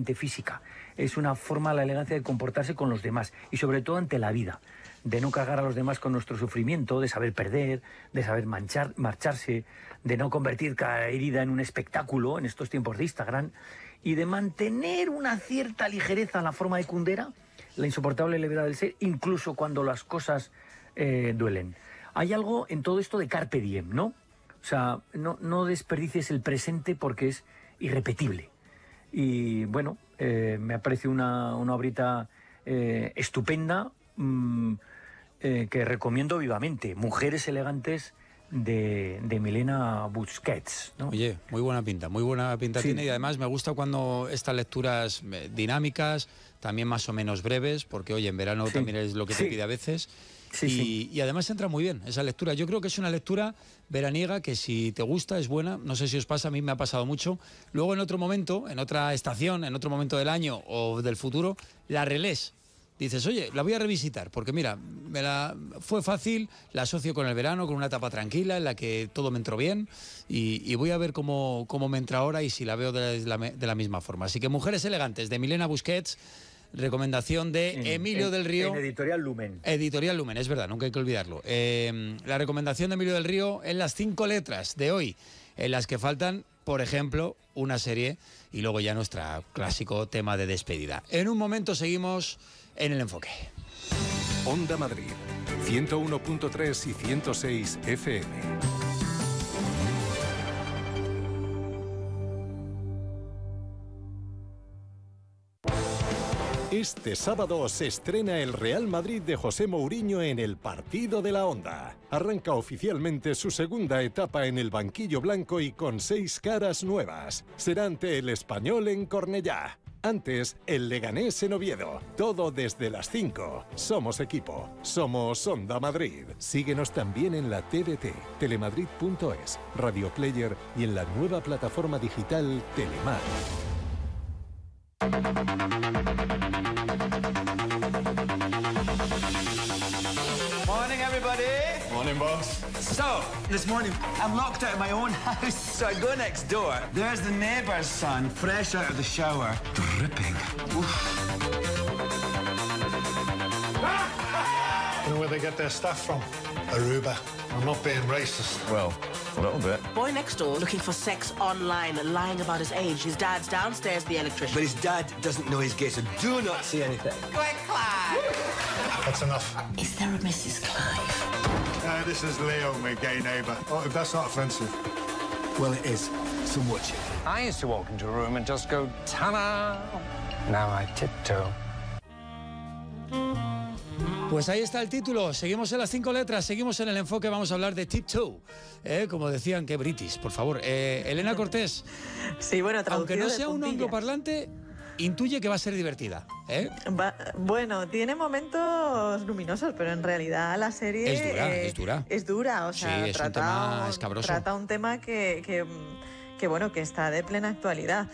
meramente física. Es una forma, la elegancia de comportarse con los demás y sobre todo ante la vida. De no cargar a los demás con nuestro sufrimiento, de saber perder, de saber marcharse, de no convertir cada herida en un espectáculo en estos tiempos de Instagram y de mantener una cierta ligereza en la forma de Kundera, la insoportable levedad del ser, incluso cuando las cosas duelen. Hay algo en todo esto de carpe diem, ¿no? O sea, no desperdicies el presente porque es irrepetible. Y bueno, me ha parecido una obrita estupenda, que recomiendo vivamente. Mujeres elegantes de Milena Busquets, ¿no? Oye, muy buena pinta sí. Tiene, y además me gusta cuando estas lecturas dinámicas, también más o menos breves, porque oye, en verano también es lo que te pide a veces. Y además entra muy bien esa lectura. Yo creo que es una lectura veraniega que si te gusta es buena. No sé si os pasa, a mí me ha pasado mucho. Luego en otro momento, en otra estación, en otro momento del año o del futuro, la relees. Dices, oye, la voy a revisitar, porque mira, fue fácil, la asocio con el verano, con una etapa tranquila en la que todo me entró bien y voy a ver cómo me entra ahora y si la veo de la misma forma. Así que Mujeres elegantes, de Milena Busquets, recomendación de Emilio del Río. En Editorial Lumen. Editorial Lumen, es verdad, nunca hay que olvidarlo. La recomendación de Emilio del Río en las 5 letras de hoy, en las que faltan, por ejemplo, una serie y luego ya nuestro clásico tema de despedida. En un momento seguimos en El Enfoque. Onda Madrid, 101.3 y 106 FM. Este sábado se estrena el Real Madrid de José Mourinho en el Partido de la Onda. Arranca oficialmente su segunda etapa en el banquillo blanco y con 6 caras nuevas. Será ante el Español en Cornellá. Antes, el Leganés en Oviedo. Todo desde las 5. Somos equipo. Somos Onda Madrid. Síguenos también en la TDT, telemadrid.es, Radio Player y en la nueva plataforma digital Telemar. Morning, everybody. Morning, boss. So, this morning, I'm locked out of my own house. So I go next door. There's the neighbour's son, fresh out of the shower, dripping. You know where they get their stuff from? Aruba. I'm not being racist. Well, a little bit. Boy next door looking for sex online, lying about his age. His dad's downstairs, the electrician. But his dad doesn't know he's gay, so do not say anything. Quick, Clive! That's enough. Is there a Mrs. Clive? This is Leo, my gay neighbour. Oh, if that's not offensive. Well, it is. So watch it. I used to walk into a room and just go, ta-da! Now I tiptoe. Pues ahí está el título, seguimos en las 5 letras, seguimos en El Enfoque, vamos a hablar de Tiptoe, como decían, que british, por favor. Elena Cortés, sí, bueno, aunque no sea un puntillas. angloparlante, intuye que va a ser divertida. Bueno, tiene momentos luminosos, pero en realidad la serie es dura. Es dura, o sea, sí, es un tema escabroso. Trata un tema que está de plena actualidad.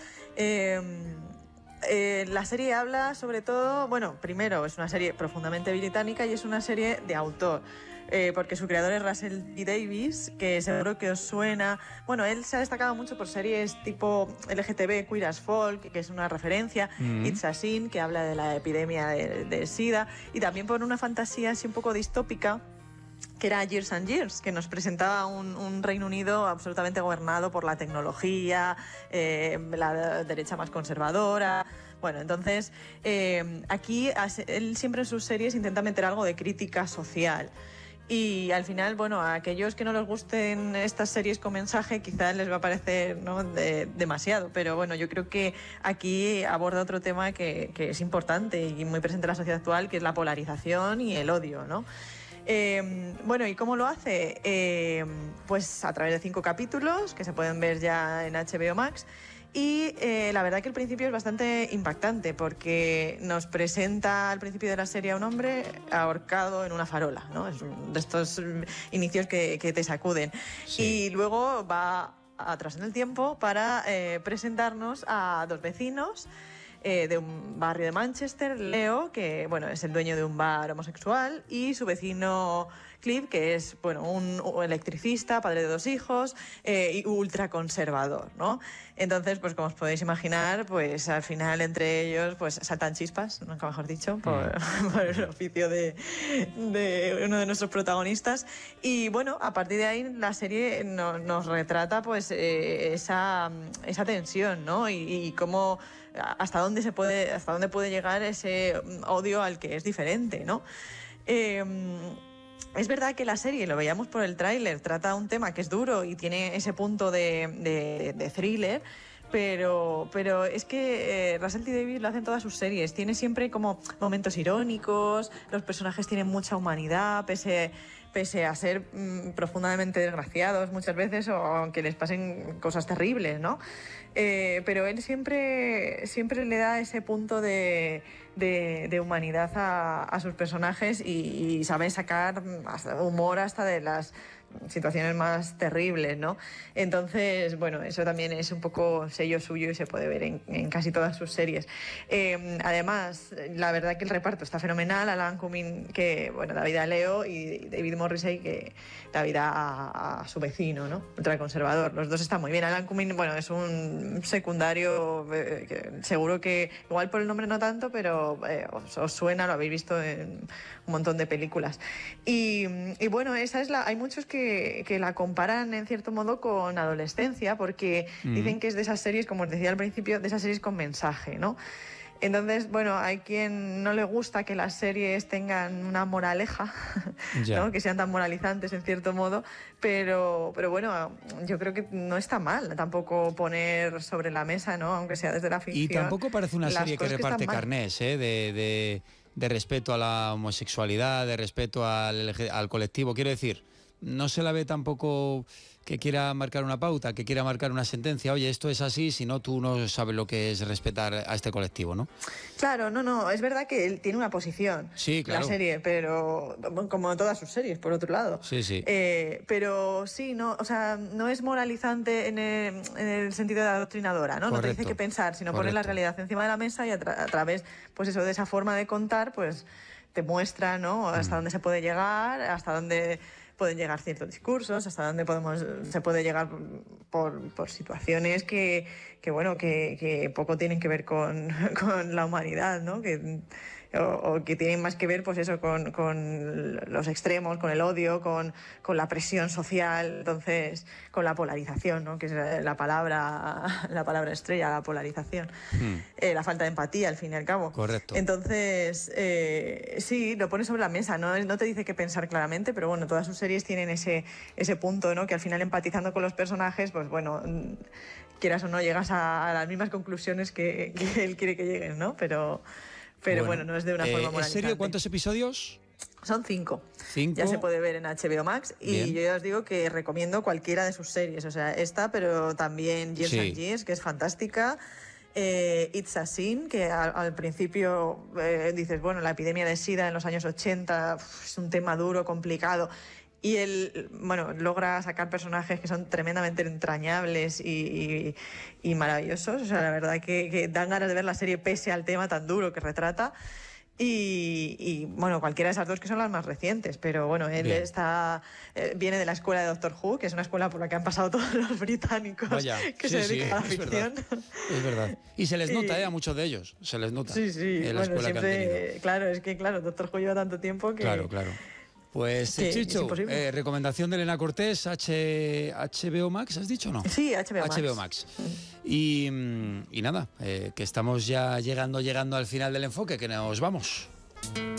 La serie habla sobre todo, bueno, primero es una serie profundamente británica y es una serie de autor, porque su creador es Russell T. Davies, que seguro que os suena. Bueno, él se ha destacado mucho por series tipo LGTB, Queer as Folk, que es una referencia, It's a Sin, que habla de la epidemia de SIDA, y también por una fantasía así un poco distópica, que era Years and Years, que nos presentaba un Reino Unido absolutamente gobernado por la tecnología, la derecha más conservadora. Bueno, entonces, aquí él siempre en sus series intenta meter algo de crítica social. Y al final, bueno, a aquellos que no les gusten estas series con mensaje, quizás les va a parecer, ¿no?, demasiado. Pero bueno, yo creo que aquí aborda otro tema que es importante y muy presente en la sociedad actual, que es la polarización y el odio, ¿no? Bueno, ¿y cómo lo hace? Pues a través de 5 capítulos que se pueden ver ya en HBO Max. Y la verdad que el principio es bastante impactante, porque nos presenta al principio de la serie a un hombre ahorcado en una farola, ¿no? Es de estos inicios que te sacuden. Sí. Y luego va atrás en el tiempo para presentarnos a 2 vecinos de un barrio de Manchester, Leo, que bueno, es el dueño de un bar homosexual, y su vecino Cliff, que es, bueno, un electricista, padre de 2 hijos y ultraconservador, ¿no? Entonces, pues como os podéis imaginar, pues al final entre ellos pues saltan chispas, nunca mejor dicho, por el oficio de uno de nuestros protagonistas. Y bueno, a partir de ahí la serie nos retrata pues esa tensión, ¿no? Y cómo hasta dónde puede llegar ese odio al que es diferente, ¿no? Es verdad que la serie, lo veíamos por el tráiler, trata un tema que es duro y tiene ese punto de thriller, pero es que Russell T. Davies lo hace en todas sus series. Tiene siempre como momentos irónicos, los personajes tienen mucha humanidad, pese a ser profundamente desgraciados muchas veces o aunque les pasen cosas terribles, ¿no? Pero él siempre le da ese punto de humanidad a sus personajes y sabe sacar humor hasta de las situaciones más terribles, ¿no? Entonces, bueno, eso también es un poco sello suyo y se puede ver en casi todas sus series. Además, la verdad que el reparto está fenomenal. Alan Cumming, que, bueno, da vida a Leo, y David Morrissey, que da vida a su vecino, ¿no? Ultraconservador. Los dos están muy bien. Alan Cumming, bueno, es un secundario, que seguro que, igual por el nombre no tanto, pero os suena, lo habéis visto en un montón de películas. Y bueno, esa es hay muchos que la comparan en cierto modo con adolescencia, porque dicen que es de esas series, como os decía al principio, de esas series con mensaje, ¿no? Entonces, bueno, hay quien no le gusta que las series tengan una moraleja, ¿no? Que sean tan moralizantes en cierto modo, pero bueno, yo creo que no está mal tampoco poner sobre la mesa, ¿no? Aunque sea desde la ficción. Y tampoco parece una serie que reparte carnés, de respeto a la homosexualidad, de respeto al colectivo. Quiero decir, no se la ve tampoco que quiera marcar una pauta, que quiera marcar una sentencia. Oye, esto es así, si no, tú no sabes lo que es respetar a este colectivo, ¿no? Claro, no, es verdad que él tiene una posición, sí, claro, la serie, pero como todas sus series, por otro lado. Sí. Pero sí, no, o sea, no es moralizante en el sentido de adoctrinadora, ¿no? Correcto. No te dice qué pensar, sino poner la realidad encima de la mesa y a través, pues eso, de esa forma de contar, pues te muestra, ¿no? Hasta dónde se puede llegar, hasta dónde pueden llegar ciertos discursos, hasta dónde se puede llegar por situaciones que poco tienen que ver con la humanidad, ¿no? O que tienen más que ver, pues eso, con los extremos, con el odio, con la presión social, entonces, con la polarización, ¿no? Que es la palabra estrella, la polarización. La falta de empatía, al fin y al cabo. Correcto. Entonces, sí, lo pone sobre la mesa, no te dice qué pensar claramente, pero bueno, todas sus series tienen ese punto, ¿no? Que al final, empatizando con los personajes, pues bueno, quieras o no, llegas a las mismas conclusiones que él quiere que lleguen, ¿no? Pero bueno, no es de una forma moralizante. ¿En serio cuántos episodios? Son 5. 5. Ya se puede ver en HBO Max. Bien. Y yo ya os digo que recomiendo cualquiera de sus series. O sea, esta, pero también Years and Years, que es fantástica. It's a Sin, que al principio dices, bueno, la epidemia de SIDA en los años 80 es un tema duro, complicado. Y él, bueno, logra sacar personajes que son tremendamente entrañables y maravillosos. O sea, la verdad que dan ganas de ver la serie pese al tema tan duro que retrata. Y bueno, cualquiera de esas dos, que son las más recientes. Pero bueno, él viene de la escuela de Doctor Who, que es una escuela por la que han pasado todos los británicos que se dedican a la ficción. Es verdad. Y se les nota, a muchos de ellos. Se les nota. Sí. En la escuela siempre, que han tenido. Claro, es que Doctor Who lleva tanto tiempo que... Claro. Pues, Chicho, recomendación de Elena Cortés, HBO Max, ¿has dicho o no? Sí, HBO Max. Y nada, que estamos ya llegando al final del enfoque, que nos vamos.